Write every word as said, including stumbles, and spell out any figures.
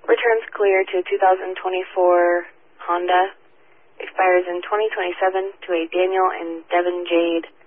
Returns clear to two thousand twenty-four Honda. Expires in twenty twenty-seven to a Daniel and Devin Jade